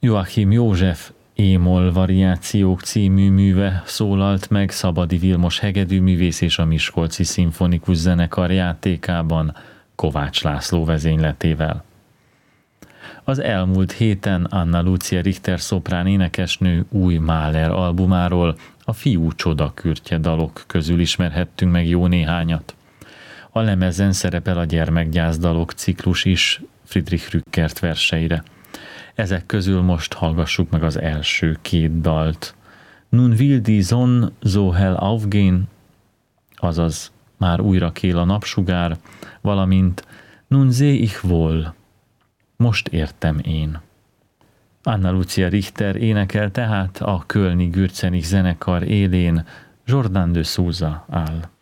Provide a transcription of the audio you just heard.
Joachim József Émol variációk című műve szólalt meg Szabadi Vilmos hegedűművész és a Miskolci Szimfonikus Zenekar játékában Kovács László vezényletével. Az elmúlt héten Anna Lucia Richter szoprán énekesnő új Mahler albumáról, a Fiú csodakürtje dalok közül ismerhettünk meg jó néhányat. A lemezen szerepel a gyermekgyászdalok ciklus is Friedrich Rückert verseire. Ezek közül most hallgassuk meg az első két dalt. Nun will die Sonne so hell aufgehen, azaz már újra kél a napsugár, valamint Nun seh ich wohl, most értem én. Anna Lucia Richter énekel tehát, a kölni Gürzenich zenekar élén Jordan de Souza áll.